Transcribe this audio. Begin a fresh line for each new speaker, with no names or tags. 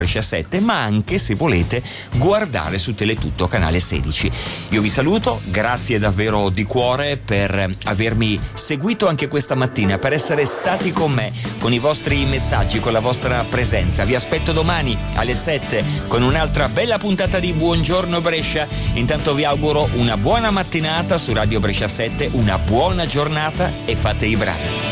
Brescia 7, ma anche, se volete, guardare su Teletutto canale 16. Io vi saluto, grazie davvero di cuore per avermi seguito anche questa mattina, per essere stati con me, con i vostri messaggi, con la vostra presenza. Vi aspetto domani alle 7 con un'altra bella puntata di Buongiorno Brescia. Intanto vi auguro una buona mattinata su Radio Brescia 7, una buona giornata e fate i bravi.